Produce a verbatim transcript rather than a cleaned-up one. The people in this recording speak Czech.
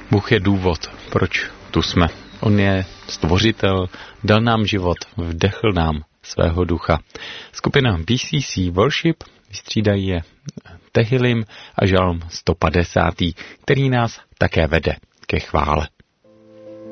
Bůh je důvod, proč tu jsme. On je stvořitel, dal nám život, vdechl nám svého ducha. Skupina B C C Worship vystřídají je Tehillim a žalm sto padesát, který nás také vede ke chvále.